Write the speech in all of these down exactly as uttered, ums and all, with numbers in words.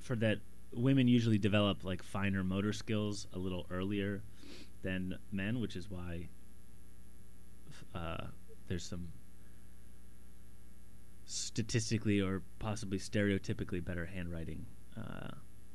for that, women usually develop like finer motor skills a little earlier than men, which is why uh, there's some statistically or possibly stereotypically better handwriting uh,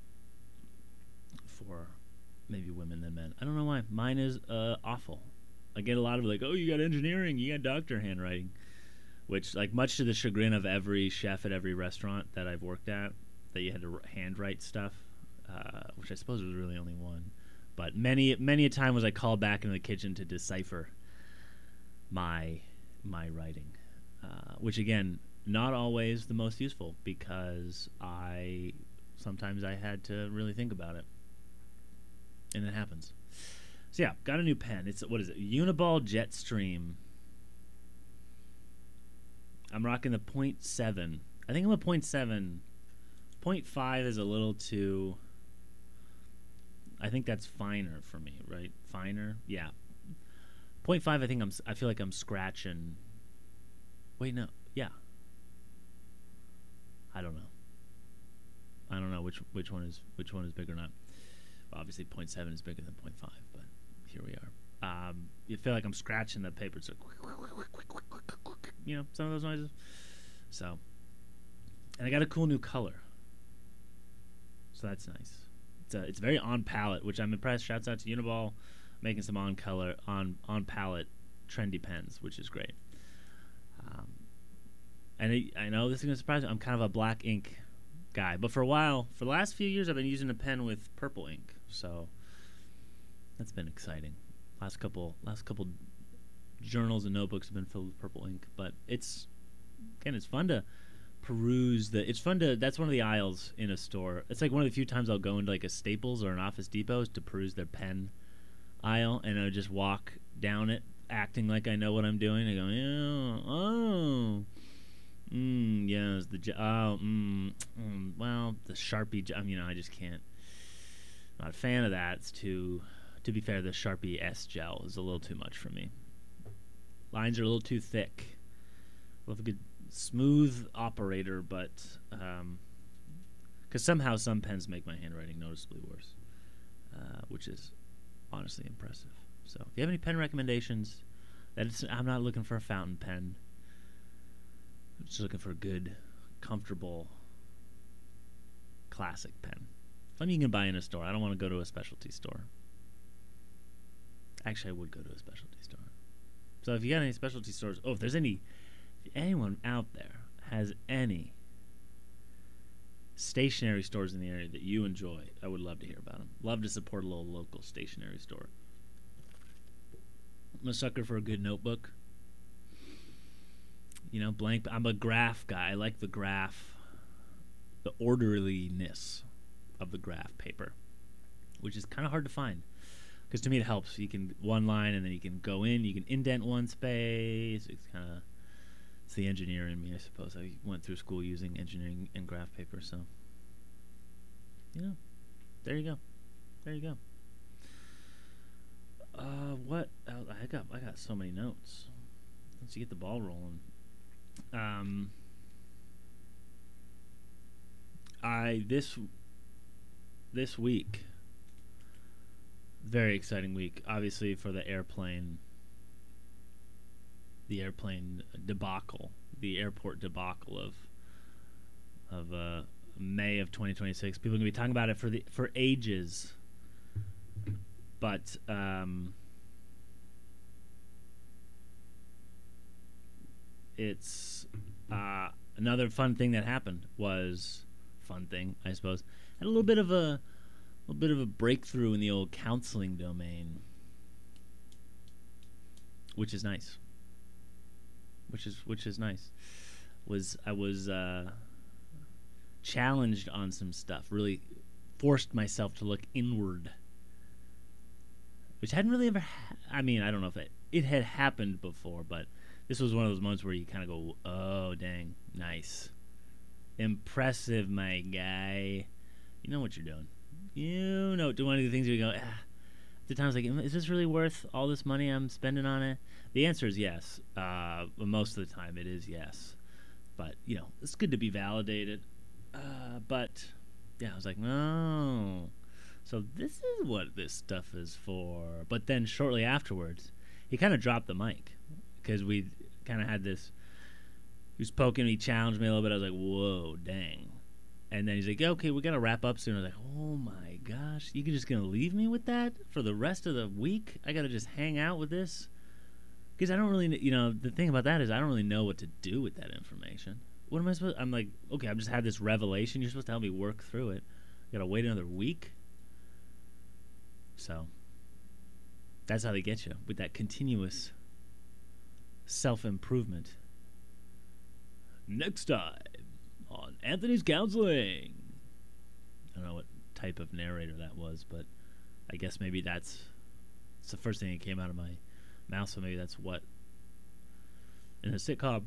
for maybe women than men. I don't know why. Mine is uh, awful. I get a lot of like, oh, you got engineering, you got doctor handwriting, which, like, much to the chagrin of every chef at every restaurant that I've worked at, that you had to handwrite stuff, uh, which I suppose was really only one. But many, many a time was I called back into the kitchen to decipher my my writing, uh, which again, not always the most useful because I sometimes I had to really think about it, and it happens. So yeah, got a new pen. It's what is it? Uniball Jetstream. I'm rocking the point seven. I think I'm a point seven. Point five is a little too. I think that's finer for me, right? Finer, yeah. Point five. I think I'm. I feel like I'm scratching. Wait, no. Yeah. I don't know. I don't know which which one is which one is bigger or not. Well, obviously, point seven is bigger than point five, but here we are. Um, you feel like I'm scratching the paper. So, you know, some of those noises. So, and I got a cool new color. So that's nice. It's a, it's very on palette, which I'm impressed. Shouts out to Uniball, making some on color, on on palette, trendy pens, which is great. Um, and I, I know this is gonna surprise you. I'm kind of a black ink guy, but for a while, for the last few years, I've been using a pen with purple ink. So that's been exciting. Last couple, last couple journals and notebooks have been filled with purple ink. But it's again, it's fun to peruse the. It's fun to. That's one of the aisles in a store. It's like one of the few times I'll go into like a Staples or an Office Depot to peruse their pen aisle, and I'll just walk down it, acting like I know what I'm doing. I go, yeah, oh. Mm, yes, the oh, mm, mm, well, the Sharpie. I mean, you know, I just can't. Not a fan of that. It's too. To be fair, the Sharpie S gel is a little too much for me. Lines are a little too thick. Love a good smooth operator, but um, because somehow some pens make my handwriting noticeably worse, uh, which is honestly impressive. So, if you have any pen recommendations, that it's, I'm not looking for a fountain pen. I'm just looking for a good, comfortable, classic pen. Something you can buy in a store. I don't want to go to a specialty store. Actually, I would go to a specialty store. So if you got any specialty stores, oh, if there's any, if anyone out there has any stationery stores in the area that you enjoy, I would love to hear about them. Love to support a little local stationery store. I'm a sucker for a good notebook. You know, blank. I'm a graph guy. I like the graph, the orderliness of the graph paper, which is kind of hard to find. Because to me it helps. You can one line and then you can go in. You can indent one space. It's kind of it's the engineer in me, I suppose. I went through school using engineering and graph paper, so you know, there you go, there you go. Uh, what? Oh, I got I got so many notes. Let's get the ball rolling. Um, I this this week. Very exciting week, obviously, for the airplane, the airplane debacle, the airport debacle of of uh, May of twenty twenty-six. People are gonna be talking about it for the for ages, but um, it's uh, another fun thing that happened was fun thing, I suppose. Had a little bit of a. A bit of a breakthrough in the old counseling domain, which is nice. Which is which is nice. Was I was uh, challenged on some stuff. Really forced myself to look inward, which hadn't really ever. Ha- I mean, I don't know if it it had happened before, but this was one of those moments where you kind of go, "Oh, dang, nice, impressive, my guy. You know what you're doing." You know, do one of the things where you go, ah. The times like, is this really worth all this money I'm spending on it? The answer is yes. Uh, most of the time, it is yes. But you know, it's good to be validated. Uh, but Yeah, I was like, no. So this is what this stuff is for. But then shortly afterwards, he kind of dropped the mic because we kind of had this. He was poking me, challenged me a little bit. I was like, whoa, dang. And then he's like, yeah, okay, we got to wrap up soon. I was like, oh my gosh, you just going to leave me with that for the rest of the week? I got to just hang out with this? Because I don't really, you know, the thing about that is I don't really know what to do with that information. What am I supposed to, I'm like, okay, I've just had this revelation. You're supposed to help me work through it. You got to wait another week? So, that's how they get you, with that continuous self-improvement. Next time on Anthony's Counseling. I don't know what type of narrator that was, but I guess maybe that's, it's the first thing that came out of my mouth, so maybe that's what, in a sitcom,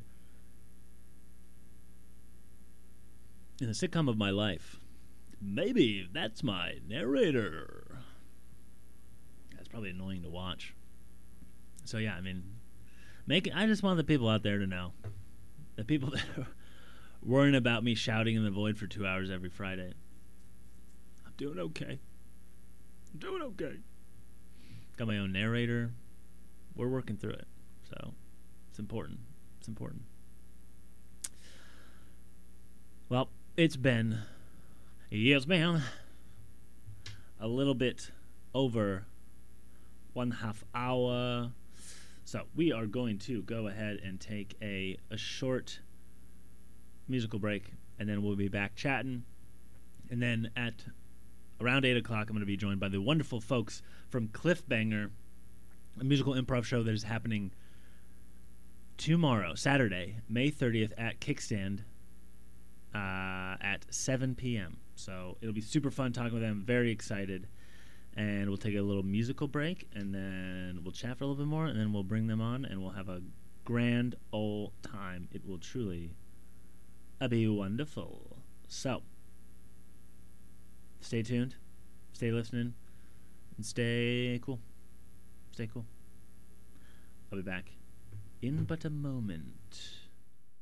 in the sitcom of my life, maybe that's my narrator. That's probably annoying to watch. So yeah, I mean, make it, I just want the people out there to know, the people that are worrying about me shouting in the void for two hours every Friday. I'm doing okay. I'm doing okay. Got my own narrator. We're working through it. So it's important. It's important. Well, it's been, yes, man, a little bit over one half hour. So we are going to go ahead and take a, a short musical break, and then we'll be back chatting. And then at around eight o'clock, I'm going to be joined by the wonderful folks from Cliffbanger, a musical improv show that is happening tomorrow, Saturday, May thirtieth at Kickstand uh, at seven p.m. So it'll be super fun talking with them. Very excited. And we'll take a little musical break, and then we'll chat for a little bit more, and then we'll bring them on, and we'll have a grand old time. It will truly be wonderful. So, stay tuned, stay listening, and stay cool. Stay cool. I'll be back in but a moment.